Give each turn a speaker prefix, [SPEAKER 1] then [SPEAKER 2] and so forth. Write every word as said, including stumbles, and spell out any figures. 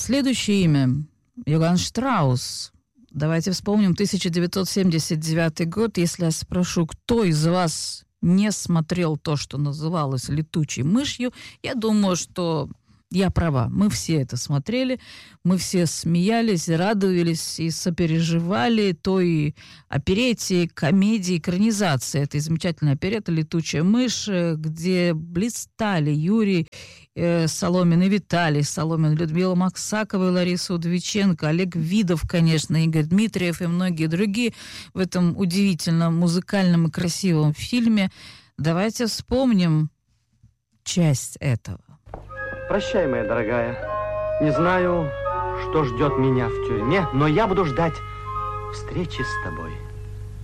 [SPEAKER 1] Следующее имя – Йоганн Штраус. Давайте вспомним тысяча девятьсот семьдесят девятый год. Если я спрошу, кто из вас не смотрел то, что называлось «Летучей мышью», я думаю, что я права. Мы все это смотрели, мы все смеялись, радовались и сопереживали той оперете, комедии, экранизации этой замечательной опереты «Летучая мышь», где блистали Юрий э, Соломин и Виталий Соломин, Людмила Максакова и Лариса Удовиченко, Олег Видов, конечно, Игорь Дмитриев и многие другие в этом удивительном музыкальном и красивом фильме. Давайте вспомним часть этого.
[SPEAKER 2] Прощай, моя дорогая. Не знаю, что ждет меня в тюрьме, но я буду ждать встречи с тобой.